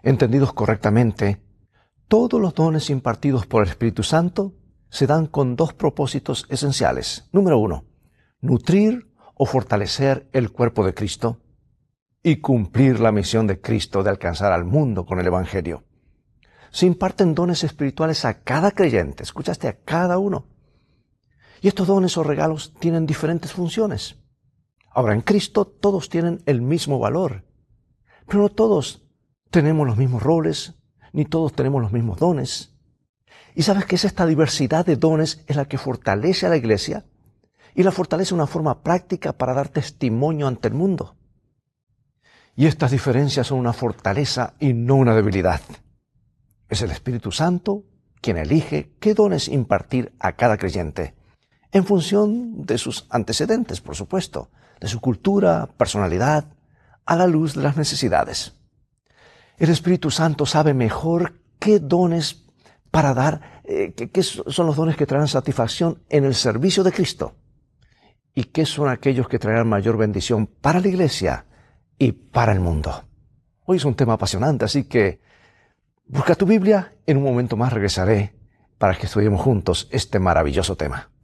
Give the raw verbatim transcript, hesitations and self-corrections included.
Entendidos correctamente, todos los dones impartidos por el Espíritu Santo se dan con dos propósitos esenciales. Número uno, nutrir o fortalecer el cuerpo de Cristo y cumplir la misión de Cristo de alcanzar al mundo con el Evangelio. Se imparten dones espirituales a cada creyente, escuchaste, a cada uno. Y estos dones o regalos tienen diferentes funciones. Ahora, en Cristo todos tienen el mismo valor, pero no todos tenemos los mismos roles, ni todos tenemos los mismos dones. Y sabes que es esta diversidad de dones es la que fortalece a la iglesia y la fortalece de una forma práctica para dar testimonio ante el mundo. Y estas diferencias son una fortaleza y no una debilidad. Es el Espíritu Santo quien elige qué dones impartir a cada creyente, en función de sus antecedentes, por supuesto, de su cultura, personalidad, a la luz de las necesidades. El Espíritu Santo sabe mejor qué dones para dar, eh, qué, qué son los dones que traerán satisfacción en el servicio de Cristo y qué son aquellos que traerán mayor bendición para la iglesia y para el mundo. Hoy es un tema apasionante, así que busca tu Biblia. En un momento más regresaré para que estudiemos juntos este maravilloso tema.